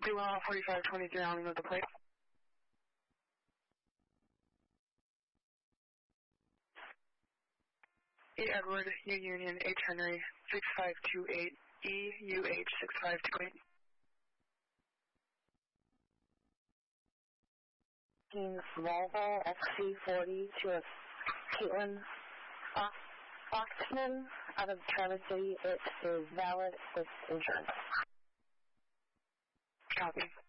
Do 4523 on with the plate. E. Edward, U Union, H Henry, 6528, EUH 6528. Volvo XC40 to a Caitlin Foxman out of Traverse City. It is valid with insurance. Copy.